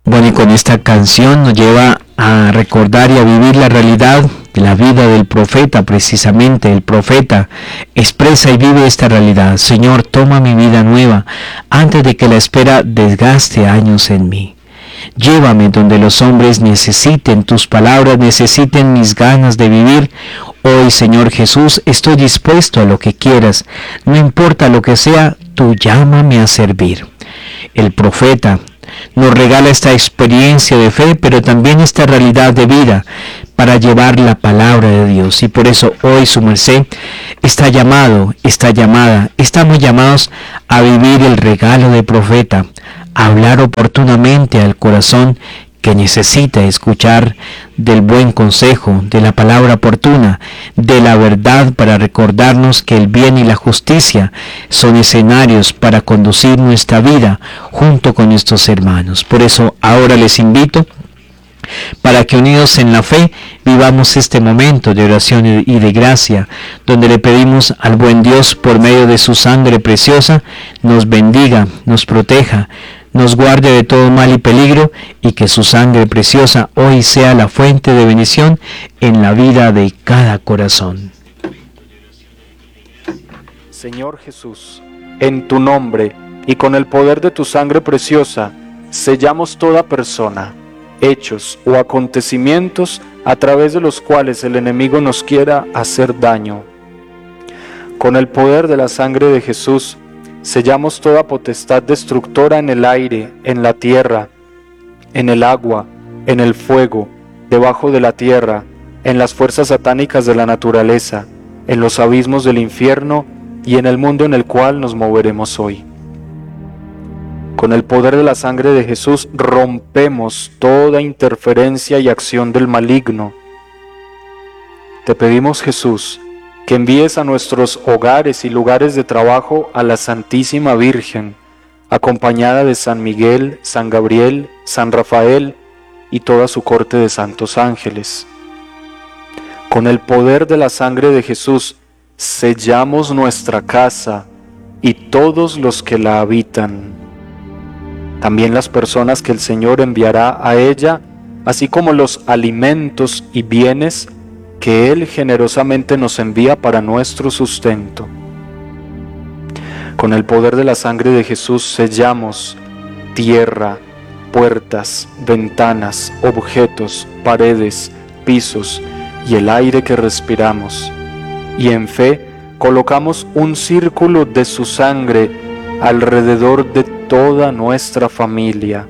Bueno, y con esta canción nos lleva a recordar y a vivir la realidad de la vida del profeta. Precisamente el profeta expresa y vive esta realidad. Señor, toma mi vida nueva antes de que la espera desgaste años en mí. Llévame donde los hombres necesiten tus palabras, necesiten mis ganas de vivir. Hoy, Señor Jesús, estoy dispuesto a lo que quieras. No importa lo que sea, tú llámame a servir. El profeta nos regala esta experiencia de fe, pero también esta realidad de vida para llevar la palabra de Dios. Y por eso hoy su merced está llamado, está llamada, estamos llamados a vivir el regalo de profeta, a hablar oportunamente al corazón que necesita escuchar del buen consejo, de la palabra oportuna, de la verdad, para recordarnos que el bien y la justicia son escenarios para conducir nuestra vida junto con nuestros hermanos. Por eso ahora les invito para que unidos en la fe vivamos este momento de oración y de gracia, donde le pedimos al buen Dios, por medio de su sangre preciosa, nos bendiga, nos proteja, nos guarde de todo mal y peligro, y que su sangre preciosa hoy sea la fuente de bendición en la vida de cada corazón. Señor Jesús, en tu nombre y con el poder de tu sangre preciosa, sellamos toda persona, hechos o acontecimientos a través de los cuales el enemigo nos quiera hacer daño. Con el poder de la sangre de Jesús, sellamos toda potestad destructora en el aire, en la tierra, en el agua, en el fuego, debajo de la tierra, en las fuerzas satánicas de la naturaleza, en los abismos del infierno y en el mundo en el cual nos moveremos hoy. Con el poder de la sangre de Jesús rompemos toda interferencia y acción del maligno. Te pedimos, Jesús, que envíes a nuestros hogares y lugares de trabajo a la Santísima Virgen, acompañada de San Miguel, San Gabriel, San Rafael y toda su corte de santos ángeles. Con el poder de la sangre de Jesús, sellamos nuestra casa y todos los que la habitan. También las personas que el Señor enviará a ella, así como los alimentos y bienes que Él generosamente nos envía para nuestro sustento. Con el poder de la sangre de Jesús sellamos tierra, puertas, ventanas, objetos, paredes, pisos y el aire que respiramos. Y en fe colocamos un círculo de su sangre alrededor de toda nuestra familia.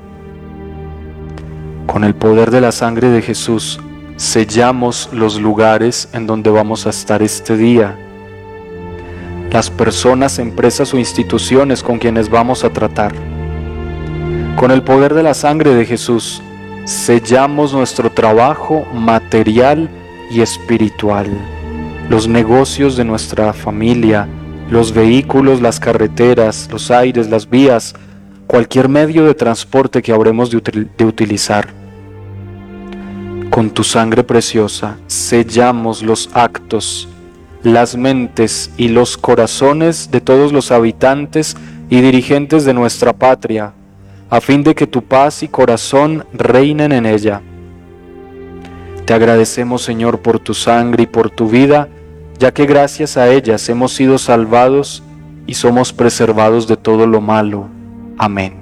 Con el poder de la sangre de Jesús, sellamos los lugares en donde vamos a estar este día, las personas, empresas o instituciones con quienes vamos a tratar. Con el poder de la sangre de Jesús, sellamos nuestro trabajo material y espiritual, los negocios de nuestra familia, los vehículos, las carreteras, los aires, las vías, cualquier medio de transporte que habremos de utilizar. Con tu sangre preciosa sellamos los actos, las mentes y los corazones de todos los habitantes y dirigentes de nuestra patria, a fin de que tu paz y corazón reinen en ella. Te agradecemos, Señor, por tu sangre y por tu vida, ya que gracias a ellas hemos sido salvados y somos preservados de todo lo malo. Amén.